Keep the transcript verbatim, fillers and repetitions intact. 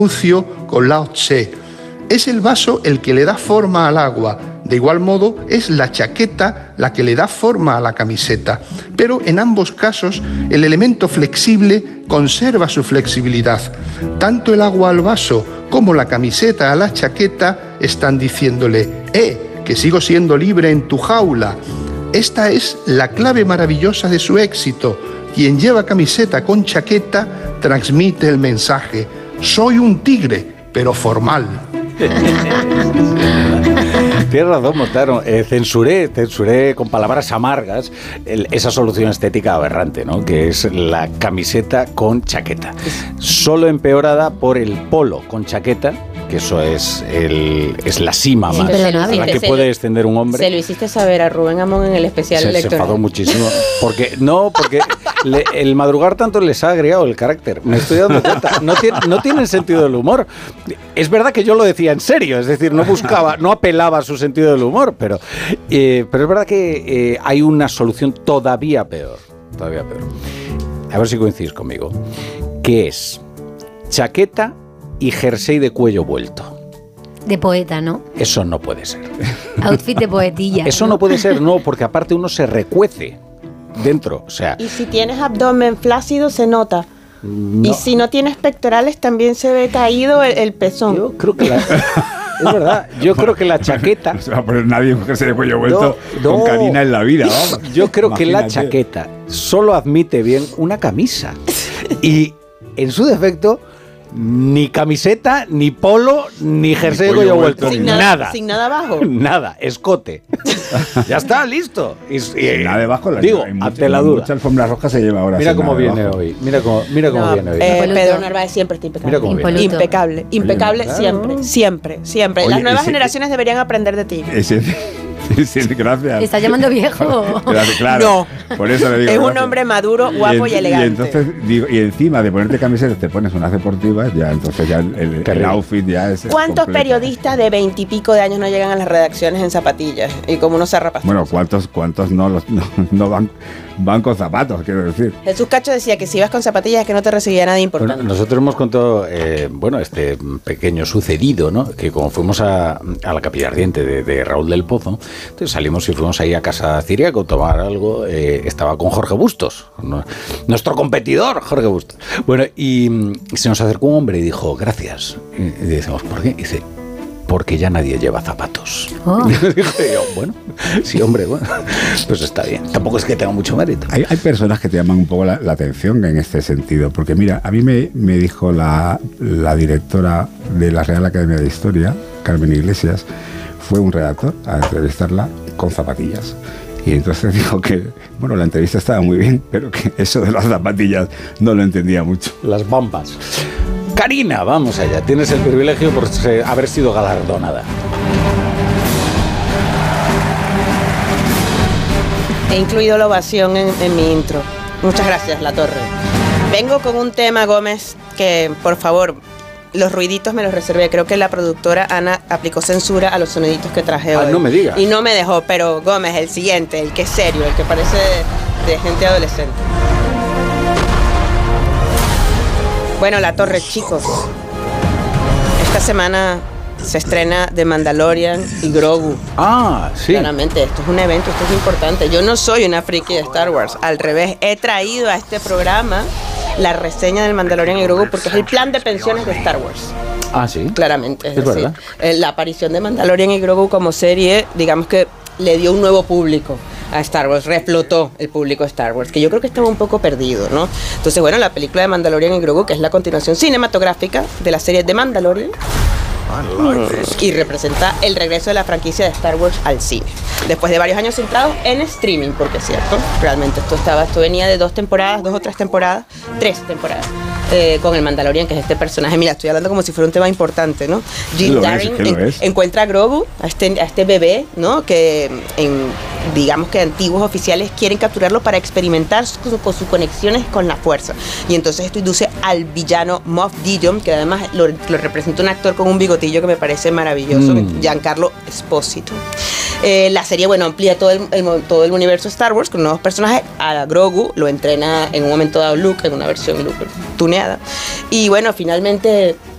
con Lao Tse. Es el vaso el que le da forma al agua. De igual modo, es la chaqueta la que le da forma a la camiseta. Pero en ambos casos, el elemento flexible conserva su flexibilidad. Tanto el agua al vaso como la camiseta a la chaqueta están diciéndole: ¡eh, que sigo siendo libre en tu jaula! Esta es la clave maravillosa de su éxito. Quien lleva camiseta con chaqueta transmite el mensaje: soy un tigre, pero formal. Tienes razón, Montaro. Eh, censuré, censuré con palabras amargas el, esa solución estética aberrante, ¿no? Que es la camiseta con chaqueta. Solo empeorada por el polo con chaqueta, que eso es, el, es la cima más a la que puede extender un hombre. Se lo hiciste saber a Rubén Amón en el especial se, electoral. Se enfadó muchísimo. Porque, no, porque le, el madrugar tanto les ha agregado el carácter. Me estoy dando cuenta. No, tiene, no tienen sentido del humor. Es verdad que yo lo decía en serio, es decir, no buscaba, no apelaba a su sentido del humor, pero, eh, pero es verdad que eh, hay una solución todavía peor. Todavía peor. A ver si coincidís conmigo. Que es chaqueta y jersey de cuello vuelto. De poeta, ¿no? Eso no puede ser. Outfit de poetilla. Eso no, no puede ser, no, porque aparte uno se recuece dentro, o sea... Y si tienes abdomen flácido se nota. No. Y si no tienes pectorales también se ve caído el, el pezón. Yo creo que la... Es verdad, yo creo que la chaqueta... No se va a poner nadie un jersey de cuello vuelto no, con no, Karina en la vida, vamos. Yo creo Imagínate. que la chaqueta solo admite bien una camisa. Y en su defecto... Ni camiseta, ni polo, ni jersey de cuello vuelto. Sin nada, nada. Sin nada abajo. Nada, escote. Ya está, listo. Y, y, sin nada debajo. La digo, ante la duda. Mucha alfombra roja se lleva ahora. Mira cómo viene debajo. hoy. Mira cómo, mira cómo no, viene hoy. Eh, Pedro Narváez siempre está impecable. Mira cómo viene. Impecable. Impecable claro. siempre. Siempre. Siempre. Oye, Las nuevas ese, generaciones deberían aprender de ti. Ese, Sí, gracias. ¿Te está llamando viejo? Claro, no. Por eso le digo. Es un gracias. hombre maduro, guapo y, en, y elegante. Y entonces digo, y encima de ponerte camisetas te pones unas deportivas, ya entonces ya el, el, el outfit ya es. ¿Cuántos completo. periodistas de veintipico de años no llegan a las redacciones en zapatillas y como unos zarrapastos? Bueno, ¿cuántos, cuántos no los no, no van, van con zapatos, quiero decir? Jesús Cacho decía que si ibas con zapatillas es que no te recibía nada importante. Bueno, nosotros hemos contado, eh, bueno, este pequeño sucedido, ¿no? Que como fuimos a, a la Capilla Ardiente de, de Raúl del Pozo, entonces salimos y fuimos ahí a casa Ciriaco a tomar algo, eh, estaba con Jorge Bustos, ¿no? Nuestro competidor, Jorge Bustos. Bueno, y, y se nos acercó un hombre y dijo, gracias. Y, y decimos, ¿por qué? Y dice, porque ya nadie lleva zapatos. Oh. Y dije yo, bueno, sí, hombre, bueno, pues está bien. Tampoco es que tenga mucho mérito. Hay, hay personas que te llaman un poco la, la atención en este sentido, porque mira, a mí me, me dijo la, la directora de la Real Academia de Historia, Carmen Iglesias, fue un redactor a entrevistarla con zapatillas. Y entonces dijo que, bueno, la entrevista estaba muy bien, pero que eso de las zapatillas no lo entendía mucho. Las bambas. Karina, vamos allá. Tienes el privilegio por haber sido galardonada. He incluido la ovación en, en mi intro. Muchas gracias, La Torre. Vengo con un tema, Gómez, que, por favor, los ruiditos me los reservé. Creo que la productora Ana aplicó censura a los soniditos que traje ah, hoy. no me digas. Y no me dejó, pero Gómez, el siguiente, el que es serio, el que parece de, de gente adolescente. Bueno, La Torre, chicos. Esta semana se estrena The Mandalorian y Grogu. Ah, sí. Claramente, esto es un evento, esto es importante. Yo no soy una friki de Star Wars. Al revés, he traído a este programa la reseña del Mandalorian y Grogu porque es el plan de pensiones de Star Wars. Ah, sí. Claramente. Es, es decir, verdad. La aparición de Mandalorian y Grogu como serie, digamos que le dio un nuevo público a Star Wars, reflotó el público de Star Wars, que yo creo que estaba un poco perdido, ¿no? Entonces, bueno, la película de Mandalorian y Grogu, que es la continuación cinematográfica de la serie de Mandalorian, y representa el regreso de la franquicia de Star Wars al cine. Después de varios años centrados en streaming, porque es cierto, realmente esto estaba, esto venía de dos temporadas, dos o tres temporadas, tres temporadas. Eh, con el Mandalorian, que es este personaje. Mira, estoy hablando como si fuera un tema importante, ¿no? Jim Darin en, encuentra a Grogu, a este, a este bebé, ¿no? Que en, digamos que antiguos oficiales quieren capturarlo para experimentar su, con sus conexiones con la fuerza. Y entonces esto induce al villano Moff Gideon, que además lo, lo representa un actor con un bigotillo que me parece maravilloso, mm. Giancarlo Esposito. Eh, la serie, bueno, amplía todo el, el, todo el universo Star Wars con nuevos personajes. A Grogu lo entrena en un momento dado Luke, en una versión Luke tuneada. Y bueno, finalmente